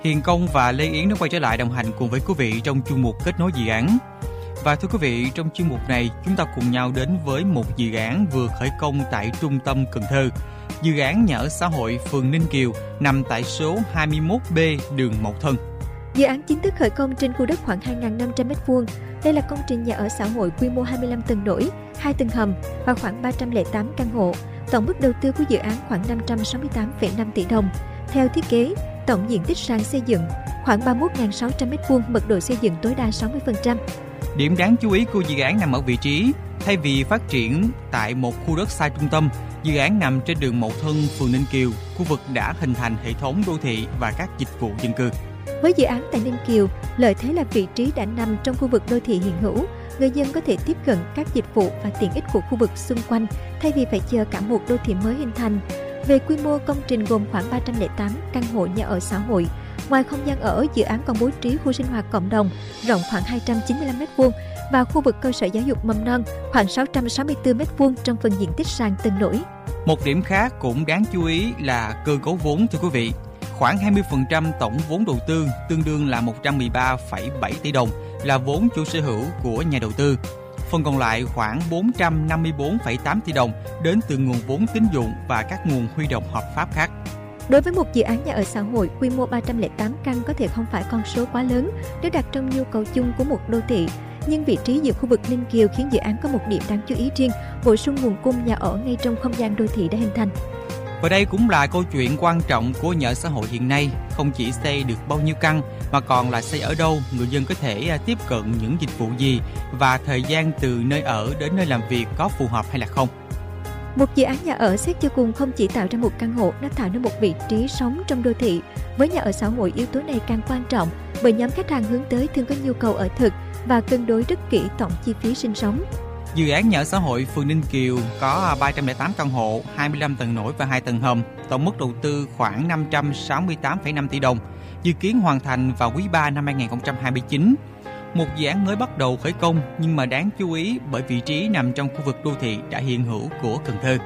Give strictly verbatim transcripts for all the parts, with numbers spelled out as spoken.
Hiền Công và Lê Yến đã quay trở lại đồng hành cùng với quý vị trong chuyên mục Kết nối dự án. Và thưa quý vị, trong chuyên mục này chúng ta cùng nhau đến với một dự án vừa khởi công tại trung tâm Cần Thơ. Dự án nhà ở xã hội phường Ninh Kiều nằm tại số hai mươi mốt B đường Mậu Thân. Dự án chính thức khởi công trên khu đất khoảng hai nghìn năm trăm mét vuông. Đây là công trình nhà ở xã hội quy mô hai mươi lăm tầng nổi, hai tầng hầm và khoảng ba trăm lẻ tám căn hộ. Tổng mức đầu tư của dự án khoảng năm trăm sáu mươi tám phẩy năm tỷ đồng. Theo thiết kế, tổng diện tích sàn xây dựng khoảng ba mươi mốt nghìn sáu trăm mét vuông, mật độ xây dựng tối đa sáu mươi phần trăm. Điểm đáng chú ý của dự án nằm ở vị trí. Thay vì phát triển tại một khu đất xa trung tâm, dự án nằm trên đường Mậu Thân, phường Ninh Kiều, khu vực đã hình thành hệ thống đô thị và các dịch vụ dân cư. Với dự án tại Ninh Kiều, lợi thế là vị trí đã nằm trong khu vực đô thị hiện hữu, người dân có thể tiếp cận các dịch vụ và tiện ích của khu vực xung quanh thay vì phải chờ cả một đô thị mới hình thành. Về quy mô, công trình gồm khoảng ba trăm lẻ tám căn hộ nhà ở xã hội. Ngoài không gian ở, dự án còn bố trí khu sinh hoạt cộng đồng rộng khoảng hai trăm chín mươi lăm mét vuông và khu vực cơ sở giáo dục mầm non khoảng sáu trăm sáu mươi tư mét vuông trong phần diện tích sàn tầng nổi. Một điểm khác cũng đáng chú ý là cơ cấu vốn, thưa quý vị. Khoảng hai mươi phần trăm tổng vốn đầu tư, tương đương là một trăm mười ba phẩy bảy tỷ đồng, là vốn chủ sở hữu của nhà đầu tư. Phần còn lại khoảng bốn trăm năm mươi tư phẩy tám tỷ đồng đến từ nguồn vốn tín dụng và các nguồn huy động hợp pháp khác. Đối với một dự án nhà ở xã hội, quy mô ba trăm lẻ tám căn có thể không phải con số quá lớn nếu đặt trong nhu cầu chung của một đô thị. Nhưng vị trí giữa khu vực Ninh Kiều khiến dự án có một điểm đáng chú ý riêng, bổ sung nguồn cung nhà ở ngay trong không gian đô thị đã hình thành. Và đây cũng là câu chuyện quan trọng của nhà ở xã hội hiện nay, không chỉ xây được bao nhiêu căn mà còn là xây ở đâu, người dân có thể tiếp cận những dịch vụ gì và thời gian từ nơi ở đến nơi làm việc có phù hợp hay là không. Một dự án nhà ở xét cho cùng không chỉ tạo ra một căn hộ, nó tạo nên một vị trí sống trong đô thị. Với nhà ở xã hội, yếu tố này càng quan trọng bởi nhóm khách hàng hướng tới thường có nhu cầu ở thực và cân đối rất kỹ tổng chi phí sinh sống. Dự án nhà ở xã hội phường Ninh Kiều có ba trăm lẻ tám căn hộ, hai mươi lăm tầng nổi và hai tầng hầm, tổng mức đầu tư khoảng năm trăm sáu mươi tám phẩy năm tỷ đồng, dự kiến hoàn thành vào quý ba năm hai nghìn không trăm hai mươi chín. Một dự án mới bắt đầu khởi công nhưng mà đáng chú ý bởi vị trí nằm trong khu vực đô thị đã hiện hữu của Cần Thơ.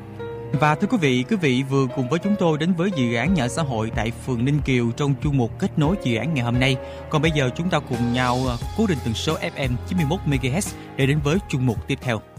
Và thưa quý vị, quý vị vừa cùng với chúng tôi đến với dự án nhà ở xã hội tại phường Ninh Kiều trong chuyên mục Kết nối dự án ngày hôm nay. Còn bây giờ chúng ta cùng nhau cố định tần số ép em chín mươi mốt mê ga héc để đến với chuyên mục tiếp theo.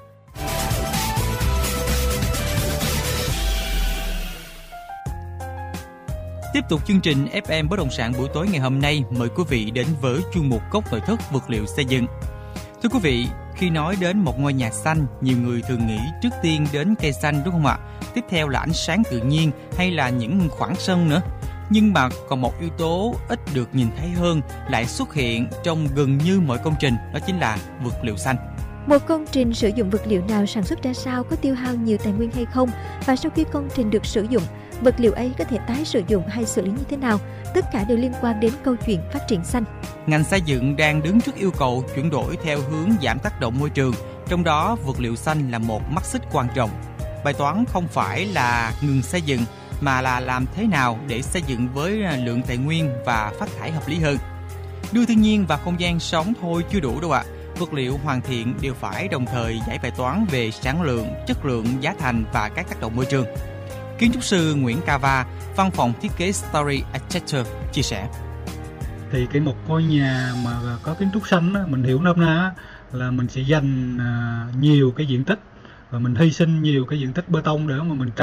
Tiếp tục chương trình ép em Bất động sản buổi tối ngày hôm nay, mời quý vị đến với chuyên mục Góc nội thất vật liệu xây dựng. Thưa quý vị, khi nói đến một ngôi nhà xanh, nhiều người thường nghĩ trước tiên đến cây xanh, đúng không ạ? Tiếp theo là ánh sáng tự nhiên hay là những khoảng sân nữa. Nhưng mà còn một yếu tố ít được nhìn thấy hơn lại xuất hiện trong gần như mọi công trình, đó chính là vật liệu xanh. Một công trình sử dụng vật liệu nào, sản xuất ra sao, có tiêu hao nhiều tài nguyên hay không, và sau khi công trình được sử dụng, vật liệu ấy có thể tái sử dụng hay xử lý như thế nào, tất cả đều liên quan đến câu chuyện phát triển xanh. Ngành xây dựng đang đứng trước yêu cầu chuyển đổi theo hướng giảm tác động môi trường, trong đó vật liệu xanh là một mắt xích quan trọng. Bài toán không phải là ngừng xây dựng, mà là làm thế nào để xây dựng với lượng tài nguyên và phát thải hợp lý hơn. Đưa thiên nhiên và không gian sống thôi chưa đủ đâu ạ. Vật liệu hoàn thiện đều phải đồng thời giải bài toán về sản lượng, chất lượng, giá thành và các tác động môi trường. Kiến trúc sư Nguyễn Cava, văn phòng thiết kế Story Architecture chia sẻ. Thì cái một ngôi nhà mà có kiến trúc xanh á, mình hiểu nôm na là mình sẽ dành nhiều cái diện tích và mình hy sinh nhiều cái diện tích bê tông để mà mình